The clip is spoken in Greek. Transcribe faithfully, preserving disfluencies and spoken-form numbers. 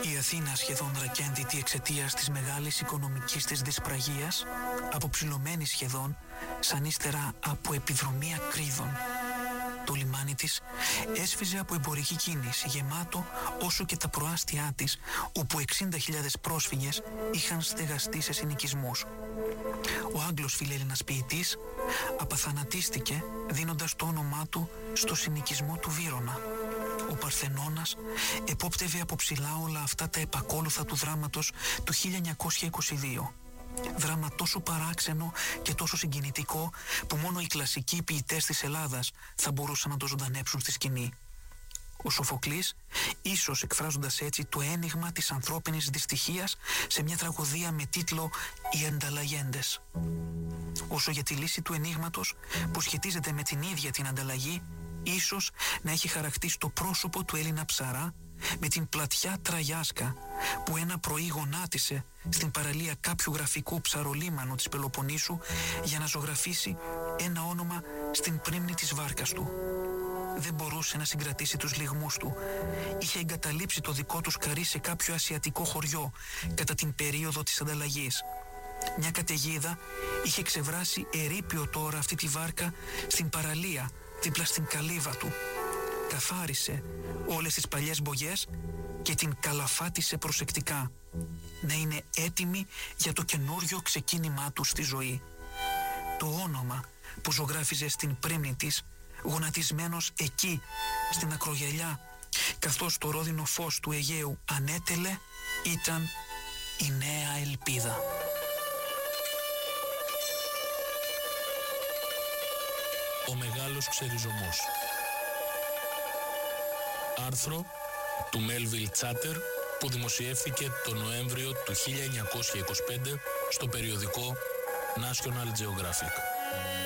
Η Αθήνα σχεδόν ρακένδυτη εξαιτίας της μεγάλης οικονομικής της δυσπραγίας, αποψηλωμένη σχεδόν σαν ύστερα από επιδρομία κρίδων. Το λιμάνι της έσφιζε από εμπορική κίνηση, γεμάτο όσο και τα προάστια της, όπου εξήντα χιλιάδες πρόσφυγες είχαν στεγαστεί σε συνοικισμούς. Ο Άγγλος φιλέλληνας ποιητής απαθανατίστηκε δίνοντας το όνομά του στο συνοικισμό του Βύρωνα. Ο Παρθενώνας επόπτευε από ψηλά όλα αυτά τα επακόλουθα του δράματος του χίλια εννιακόσια είκοσι δύο. Δράμα τόσο παράξενο και τόσο συγκινητικό που μόνο οι κλασικοί ποιητές της Ελλάδας θα μπορούσαν να το ζωντανέψουν στη σκηνή. Ο Σοφοκλής, ίσως εκφράζοντας έτσι το ένιγμα της ανθρώπινης δυστυχίας σε μια τραγωδία με τίτλο «Οι Ανταλλαγέντες». Όσο για τη λύση του ενίγματος που σχετίζεται με την ίδια την ανταλλαγή, ίσως να έχει χαρακτήσει το πρόσωπο του Έλληνα ψαρά με την πλατιά Τραγιάσκα που ένα πρωί γονάτισε στην παραλία κάποιου γραφικού ψαρολίμανου της Πελοποννήσου για να ζωγραφίσει ένα όνομα στην πρίμνη της βάρκας του. Δεν μπορούσε να συγκρατήσει τους λυγμούς του. Είχε εγκαταλείψει το δικό του σκαρί σε κάποιο ασιατικό χωριό κατά την περίοδο της ανταλλαγής. Μια καταιγίδα είχε ξεβράσει ερείπιο τώρα αυτή τη βάρκα στην παραλία δίπλα στην καλύβα του. Καθάρισε όλες τις παλιές μπογιές και την καλαφάτισε προσεκτικά, να είναι έτοιμη για το καινούριο ξεκίνημά του στη ζωή. Το όνομα που ζωγράφιζε στην πρίμνη της, γονατισμένος εκεί στην ακρογιαλιά, καθώς το ρόδινο φως του Αιγαίου ανέτελε, ήταν η Νέα Ελπίδα. Ο μεγάλος ξεριζωμός. Άρθρο του Μέλβιλ Τσάτερ που δημοσιεύθηκε το Νοέμβριο του χίλια εννιακόσια είκοσι πέντε στο περιοδικό National Geographic.